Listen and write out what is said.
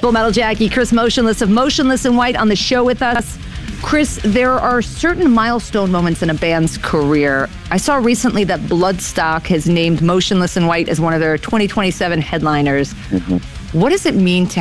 Full Metal Jackie, Chris Motionless of Motionless in White on the show with us. Chris, there are certain milestone moments in a band's career. I saw recently that Bloodstock has named Motionless in White as one of their 2027 headliners. What does it mean to